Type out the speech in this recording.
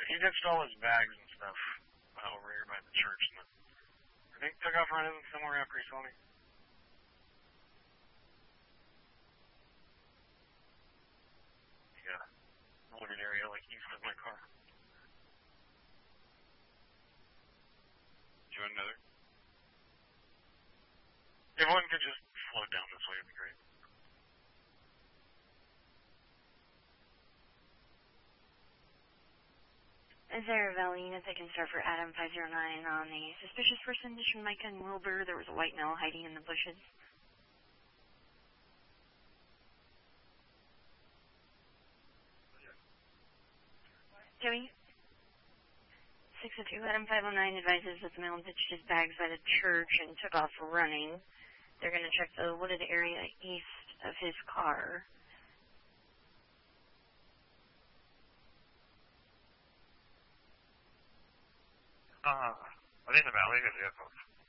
he ditched all his bags and stuff over here by the church, and I think took off running somewhere after he saw me. Yeah, wooded area like east of my car. Do you want another? If one could just float down this way, it'd be great. Is there a Valley unit that can start for Adam 509 on the suspicious person between Micah and Wilbur? There was a white male hiding in the bushes. Joey? 602, Adam 509 advises that the male ditched his bags by the church and took off running. They're going to check the wooded area east of his car. Are they in the valley or the vehicles?